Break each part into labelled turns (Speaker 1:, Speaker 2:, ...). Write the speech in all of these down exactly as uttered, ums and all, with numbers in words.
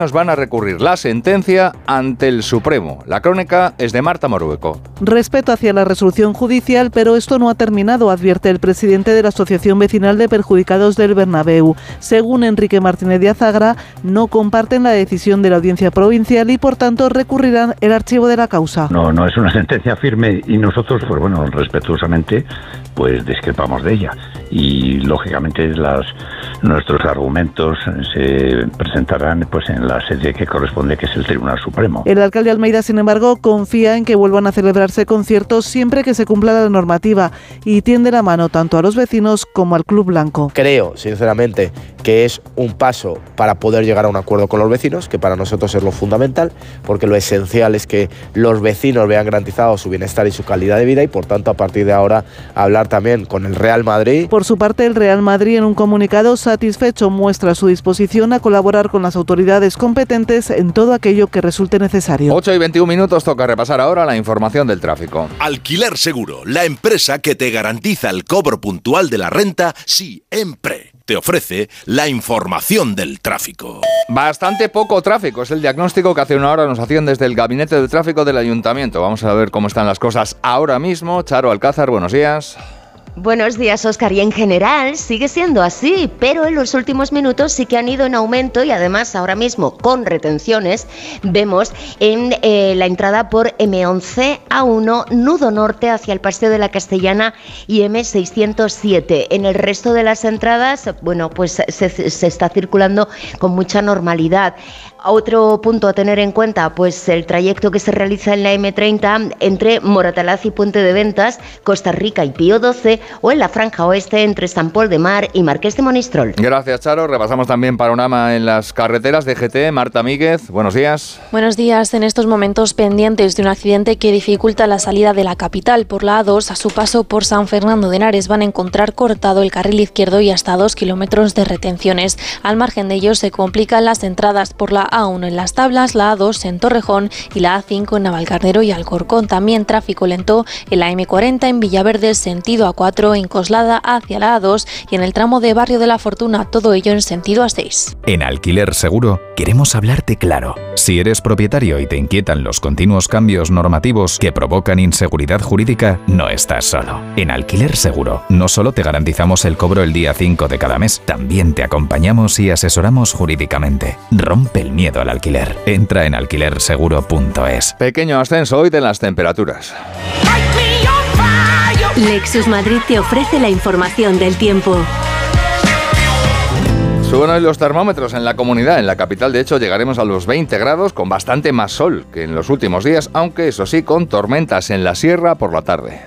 Speaker 1: van a recurrir la sentencia ante el Supremo. La crónica es de Marta Morueco.
Speaker 2: Respeto hacia la resolución judicial, pero esto no ha terminado, advierte el presidente de la Asociación Vecinal de Perjudicados del Bernabéu. Según Enrique Martínez de Azagra, no comparten la decisión de la Audiencia Provincial y, por tanto, recurrirán el archivo de la causa.
Speaker 3: No, no es una sentencia firme y nosotros, pues bueno, respetuosamente, pues discrepamos de ella. Y, lógicamente, las, nuestros argumentos se presentarán pues en la sede que corresponde, que es el Tribunal Supremo.
Speaker 2: El alcalde Almeida, sin embargo, confía en que vuelvan a celebrarse conciertos siempre que se cumpla la normativa y tiende la mano tanto a los vecinos como al Club Blanco.
Speaker 4: Creo, sinceramente, que es un paso para poder llegar a un acuerdo con los vecinos, que para nosotros es lo fundamental, porque lo esencial es que los vecinos vean garantizado su bienestar y su calidad de vida y, por tanto, a partir de ahora, hablar también con el Real Madrid.
Speaker 2: Por su parte, el Real Madrid, en un comunicado satisfecho, muestra su disposición a colaborar con las autoridades competentes en todo aquello que resulte necesario.
Speaker 1: ocho y veintiún minutos, toca repasar ahora la información del tráfico.
Speaker 5: Alquiler Seguro, la empresa que te garantiza el cobro puntual de la renta siempre. Te ofrece la información del tráfico.
Speaker 1: Bastante poco tráfico, es el diagnóstico que hace una hora nos hacían desde el Gabinete de Tráfico del Ayuntamiento. Vamos a ver cómo están las cosas ahora mismo. Charo Alcázar, buenos días.
Speaker 6: Buenos días, Óscar. Y en general sigue siendo así, pero en los últimos minutos sí que han ido en aumento y además ahora mismo con retenciones vemos en eh, la entrada por eme once A uno, nudo norte hacia el Paseo de la Castellana y eme seiscientos siete. En el resto de las entradas, bueno, pues se, se está circulando con mucha normalidad. Otro punto a tener en cuenta, pues el trayecto que se realiza en la eme treinta entre Moratalaz y Puente de Ventas, Costa Rica y Pío doce, o en la franja oeste entre San Pol de Mar y Marqués de Monistrol.
Speaker 1: Gracias, Charo. Repasamos también panorama en las carreteras de G T. Marta Míguez, buenos días.
Speaker 7: Buenos días. En estos momentos pendientes de un accidente que dificulta la salida de la capital por la A dos, a su paso por San Fernando de Henares van a encontrar cortado el carril izquierdo y hasta dos kilómetros de retenciones. Al margen de ello se complican las entradas por la A uno en Las Tablas, la A dos en Torrejón y la A cinco en Navalcarnero y Alcorcón. También tráfico lento en la eme cuarenta en Villaverde, sentido A cuatro, en Coslada hacia la A dos y en el tramo de Barrio de la Fortuna, todo ello en sentido A seis.
Speaker 8: En Alquiler Seguro queremos hablarte claro. Si eres propietario y te inquietan los continuos cambios normativos que provocan inseguridad jurídica, no estás solo. En Alquiler Seguro no solo te garantizamos el cobro el día cinco de cada mes, también te acompañamos y asesoramos jurídicamente. Rompe el miedo al alquiler. Entra en alquiler seguro punto es.
Speaker 1: Pequeño ascenso hoy de las temperaturas.
Speaker 9: Lexus Madrid te ofrece la información del tiempo.
Speaker 1: Suben hoy los termómetros en la comunidad. En la capital, de hecho, llegaremos a los veinte grados con bastante más sol que en los últimos días, aunque eso sí, con tormentas en la sierra por la tarde.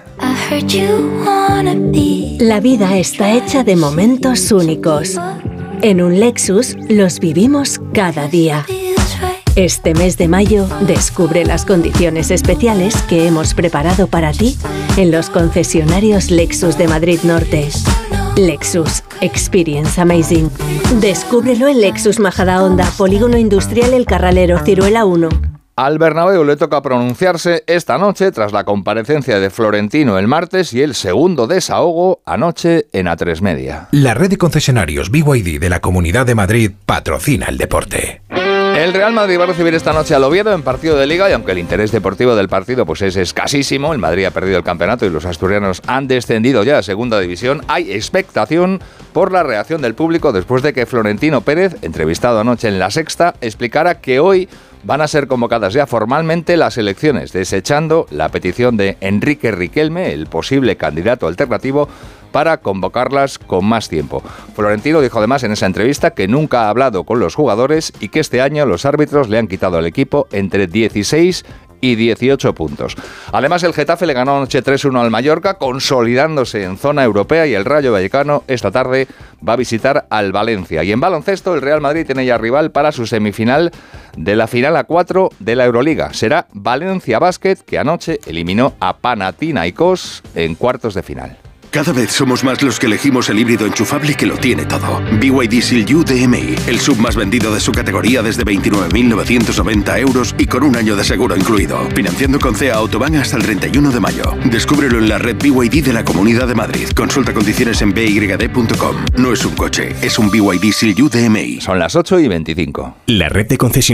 Speaker 9: La vida está hecha de momentos únicos. En un Lexus los vivimos cada día. Este mes de mayo descubre las condiciones especiales que hemos preparado para ti en los concesionarios Lexus de Madrid Norte. Lexus Experience Amazing. Descúbrelo en Lexus Majadahonda, Polígono Industrial El Carralero, Ciruela uno.
Speaker 1: Al Bernabéu le toca pronunciarse esta noche tras la comparecencia de Florentino el martes y el segundo desahogo anoche en A tres Media.
Speaker 10: La red de concesionarios B Y D de la Comunidad de Madrid patrocina el deporte.
Speaker 1: El Real Madrid va a recibir esta noche al Oviedo en partido de Liga y aunque el interés deportivo del partido pues es escasísimo, el Madrid ha perdido el campeonato y los asturianos han descendido ya a segunda división, hay expectación por la reacción del público después de que Florentino Pérez, entrevistado anoche en La Sexta, explicara que hoy van a ser convocadas ya formalmente las elecciones, desechando la petición de Enrique Riquelme, el posible candidato alternativo, para convocarlas con más tiempo. Florentino dijo además en esa entrevista que nunca ha hablado con los jugadores y que este año los árbitros le han quitado al equipo entre dieciséis y dieciocho puntos. Además, el Getafe le ganó anoche tres uno al Mallorca, consolidándose en zona europea, y el Rayo Vallecano esta tarde va a visitar al Valencia. Y en baloncesto, el Real Madrid tiene ya rival para su semifinal de la final a cuatro de la Euroliga. Será Valencia Basket, que anoche eliminó a Panathinaikos en cuartos de final.
Speaker 11: Cada vez somos más los que elegimos el híbrido enchufable que lo tiene todo. B Y D Seal U D M I, el sub más vendido de su categoría desde veintinueve mil novecientos noventa euros y con un año de seguro incluido. Financiando con C E A Autobahn hasta el treinta y uno de mayo. Descúbrelo en la red B Y D de la Comunidad de Madrid. Consulta condiciones en b y d punto com. No es un coche, es un B Y D Seal U D M I.
Speaker 1: Son las ocho y veinticinco.
Speaker 10: La red de concesionarios